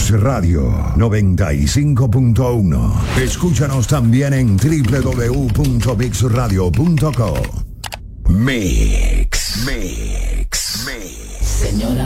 Mix Radio 95.1. Escúchanos también en www.mixradio.co. Mix. Señora.